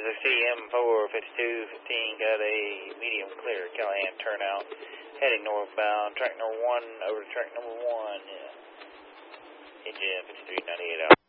is CM45215, got a medium clear Callahan turnout, heading northbound, track number 1 over to track number 1, yeah. Engine 5398 out.